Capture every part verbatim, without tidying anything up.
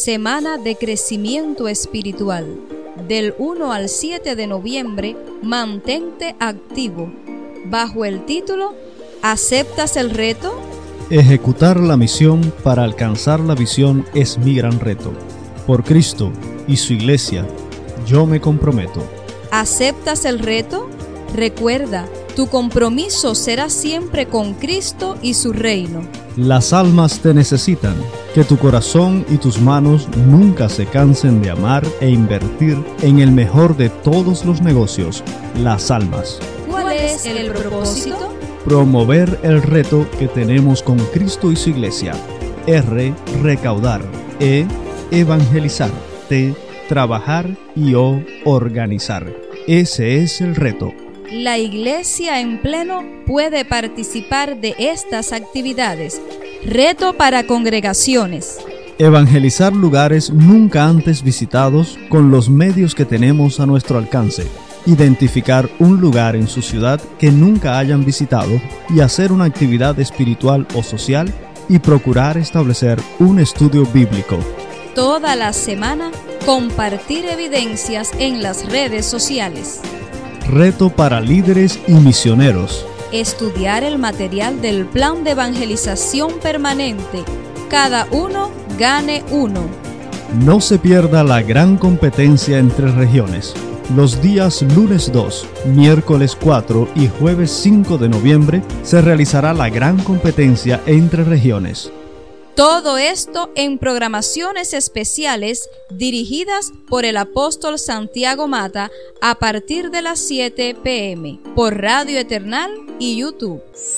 Semana de Crecimiento Espiritual. Del uno al siete de noviembre, mantente activo. Bajo el título ¿Aceptas el reto? Ejecutar la misión para alcanzar la visión es mi gran reto. Por Cristo y su Iglesia, yo me comprometo. ¿Aceptas el reto? Recuerda, tu compromiso será siempre con Cristo y su reino. Las almas te necesitan. Que tu corazón y tus manos nunca se cansen de amar e invertir en el mejor de todos los negocios, las almas. ¿Cuál es el propósito? Promover el reto que tenemos con Cristo y su Iglesia. R. Recaudar. E. Evangelizar. T. Trabajar. Y O. Organizar. Ese es el reto. La Iglesia en pleno puede participar de estas actividades. Reto para congregaciones. Evangelizar lugares nunca antes visitados con los medios que tenemos a nuestro alcance. Identificar un lugar en su ciudad que nunca hayan visitado y hacer una actividad espiritual o social y procurar establecer un estudio bíblico. Toda la semana, compartir evidencias en las redes sociales. Reto para líderes y misioneros. Estudiar el material del plan de evangelización permanente. Cada uno gane uno. No se pierda la gran competencia entre regiones. Los días lunes dos, miércoles cuatro y jueves cinco de noviembre se realizará la gran competencia entre regiones. Todo esto en programaciones especiales dirigidas por el apóstol Santiago Mata a partir de las siete pe eme por Radio Eternal y YouTube.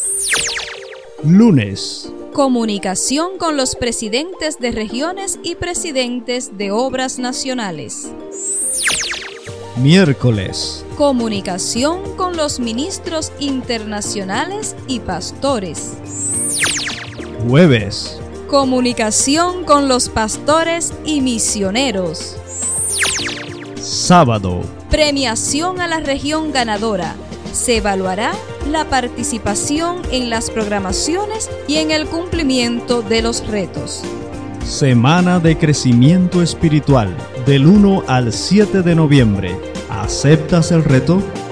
Lunes. Comunicación con los presidentes de regiones y presidentes de obras nacionales. Miércoles. Comunicación con los ministros internacionales y pastores. Jueves. Comunicación con los pastores y misioneros. Sábado. Premiación a la región ganadora. Se evaluará la participación en las programaciones y en el cumplimiento de los retos. Semana de Crecimiento Espiritual, del uno al siete de noviembre. ¿Aceptas el reto?